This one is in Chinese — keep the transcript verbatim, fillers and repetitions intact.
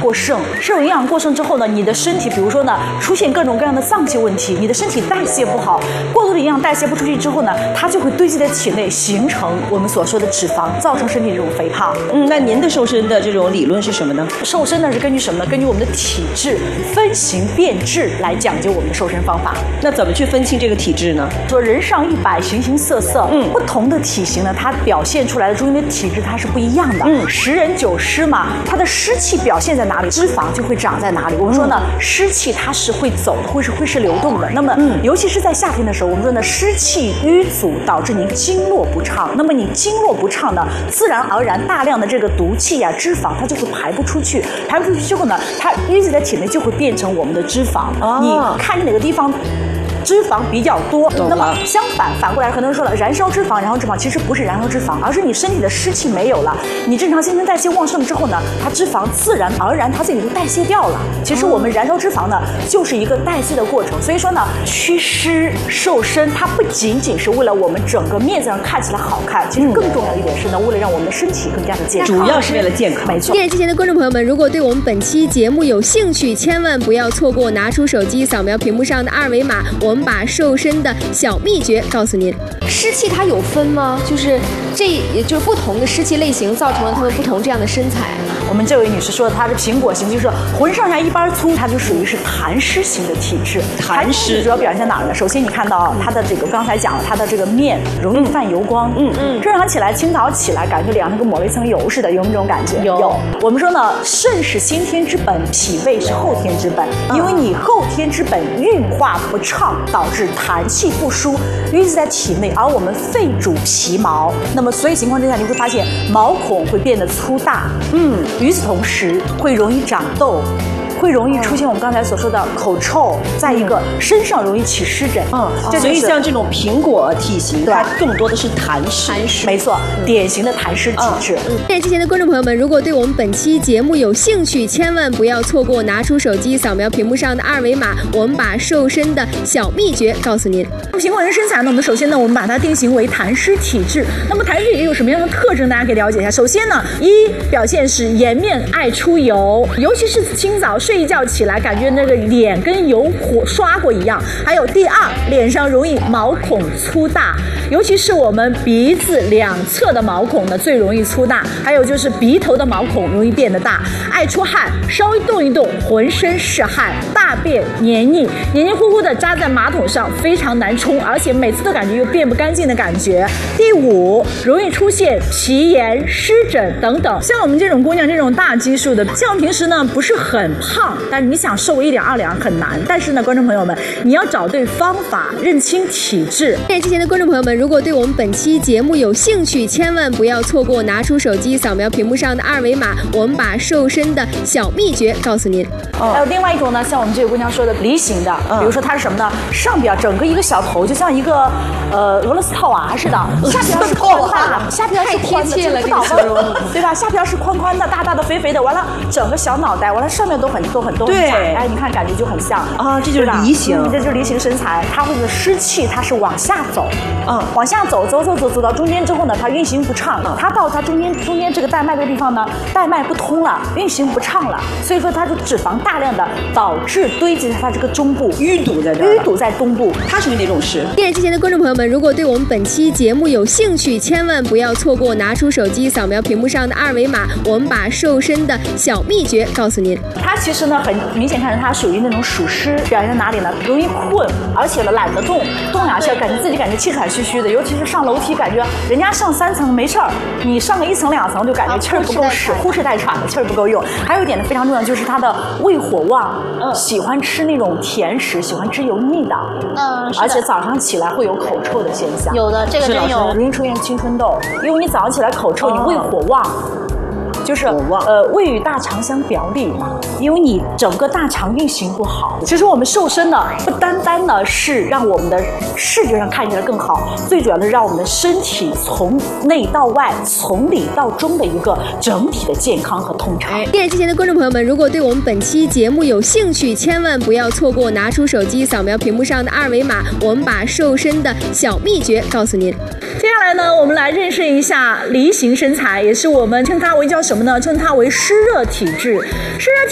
过剩，摄入营养过剩之后呢，你的身体比如说呢出现各种各样的脏器问题，你的身体代谢不好，过多的营养代谢不出去之后呢，它就会堆积在体内，形成我们所说的脂肪，造成身体这种肥胖。 嗯，那您的瘦身的这种理论是什么呢？ 瘦身呢是根据什么呢？根据我们的体质分型变质来讲究我们的瘦身方法。 那怎么去分清这个体质呢？ 说人上一百，形形色色，嗯，不同的体型呢，它表现出来的中间的体质它是不一样的。嗯，十人九湿嘛，它的湿气表现在哪里，脂肪就会长在哪里。我们说呢，嗯、湿气它是会走的，会是会是流动的。那么，嗯，尤其是在夏天的时候，我们说呢，湿气淤阻导致您经络不畅。那么你经络不畅呢，自然而然大量的这个毒气呀、啊、脂肪它就会排不出去，排不出去之后呢，它淤积在体内就会变成我们的脂肪。哦、你看你哪个地方脂肪比较多，那么相反反过来，很多人说了，燃烧脂肪，燃烧脂肪其实不是燃烧脂肪，而是你身体的湿气没有了，你正常新陈代谢旺盛之后呢，它脂肪自然而然它自己就代谢掉了。其实我们燃烧脂肪呢，就是一个代谢的过程。所以说呢，祛湿瘦身，它不仅仅是为了我们整个面子上看起来好看，其实更重要一点是呢，为了让我们的身体更加的健康， 主要是为了健康。 没错。 电视机前的观众朋友们，如果对我们本期节目有兴趣，千万不要错过，拿出手机扫描屏幕上的二维码，我们把瘦身的小秘诀告诉您。 湿气它有分吗？就是这也就是不同的湿气类型造成了他们不同这样的身材。 我们这位女士说的，她是苹果型，就是浑上下一般粗，她就属于是痰湿型的体质。痰湿主要表现在哪儿呢？首先你看到她的这个，刚才讲了，她的这个面容易泛油光，嗯嗯，正常起来，清早起来，感觉脸上跟抹了一层油似的，有没有这种感觉？有。有。我们说呢，肾是先天之本，脾胃是后天之本，因为你后天之本运化不畅，导致痰气不输，淤积在体内，而我们肺主皮毛，那么所以情况之下，你会发现毛孔会变得粗大，嗯，与此同时会容易长痘。会容易出现我们刚才所说的口臭，再一个身上容易起湿疹。嗯， 这所以像这种苹果体型，它更多的是痰湿。 痰湿，没错，典型的痰湿体质。 电视机前的观众朋友们，如果对我们本期节目有兴趣，千万不要错过，拿出手机扫描屏幕上的二维码，我们把瘦身的小秘诀告诉您。 苹果人身材呢，我们首先呢，我们把它定型为痰湿体质。那么痰湿也有什么样的特征？大家可以了解一下。首先呢，一表现是颜面爱出油，尤其是清早睡一觉起来，感觉那个脸跟油火刷过一样。还有第二，脸上容易毛孔粗大，尤其是我们鼻子两侧的毛孔呢最容易粗大，还有就是鼻头的毛孔容易变得大，爱出汗，稍微动一动浑身是汗，大便黏腻，黏黏糊糊的扎在马桶上，非常难冲，而且每次都感觉又变不干净的感觉。第五，容易出现皮炎、湿疹等等。像我们这种姑娘这种大基数的，像我们平时呢不是很胖，但是你想瘦一两二两很难。但是呢，观众朋友们，你要找对方法，认清体质。 电视机前的观众朋友们，如果对我们本期节目有兴趣，千万不要错过，拿出手机扫描屏幕上的二维码，我们把瘦身的小秘诀告诉您。 哦、还有另外一种呢，像我们这个姑娘说的梨形的，嗯、比如说它是什么呢？上边整个一个小头就像一个呃俄罗斯套娃似的，下边是宽大的，下边是宽的， 了， 这个形容对吧？下边是宽宽的、大大的、肥肥的，完了整个小脑袋，完了上面都很都很都很窄，哎，你看感觉就很像啊，这就是梨形， 嗯、这就是梨形身材。它会的湿气它是往下走，嗯，往下走走走走走到中间之后呢，它运行不畅，嗯、它到它中间中间这个带脉的地方呢，带脉不通了，运行不畅了，所以说它就脂肪大量的导致堆积在它这个中部， 淤堵在这儿， 淤堵在东部。 它属于哪种湿？ 电视机前的观众朋友们，如果对我们本期节目有兴趣，千万不要错过，拿出手机扫描屏幕上的二维码，我们把瘦身的小秘诀告诉您。 它其实呢，很明显看着它属于那种属湿，表现在哪里呢？容易困，而且呢懒得动，动两下感觉自己感觉气喘吁吁的，尤其是上楼梯，感觉人家上三层没事儿，你上个一层两层就感觉气儿不够使，呼哧带喘的，气儿不够用。还有一点呢非常重要，就是它的胃火旺，嗯，喜欢吃那种甜食，喜欢吃油腻的， 嗯， 而且早上起来会有口臭的现象。 有的，这个真有， 容易出现青春痘，因为你早上起来口臭，你胃火旺。就是呃，胃与大肠相表里嘛，因为你整个大肠运行不好。其实我们瘦身呢，不单单呢是让我们的视觉上看起来更好，最主要的是让我们的身体从内到外、从里到中的一个整体的健康和通畅。 电视机前的观众朋友们，如果对我们本期节目有兴趣，千万不要错过，拿出手机扫描屏幕上的二维码，我们把瘦身的小秘诀告诉您。 接下来呢，我们来认识一下梨形身材，也是我们称它为叫什么呢？称它为湿热体质。湿热体